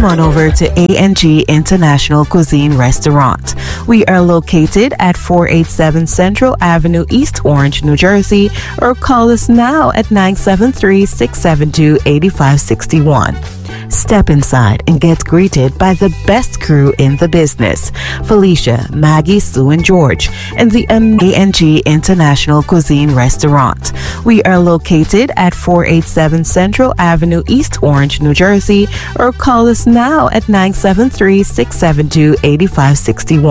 on over to A&G International Cuisine Restaurant. We are located at 487 Central Avenue, East Orange, New Jersey, or call us now at 973-672-8561. Step inside and get greeted by the best crew in the business, Felicia, Maggie, Sue, and George, and the A&G International Cuisine Restaurant. We are located at 487 Central Avenue, East Orange, New Jersey, or call us now at 973-672-8561.